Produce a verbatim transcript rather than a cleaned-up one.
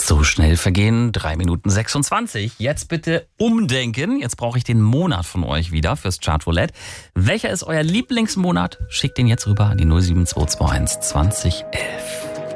So schnell vergehen drei Minuten sechsundzwanzig. Jetzt bitte umdenken. Jetzt brauche ich den Monat von euch wieder fürs Chartroulette. Welcher ist euer Lieblingsmonat? Schickt den jetzt rüber an die null sieben zwei zwei eins zwanzig elf.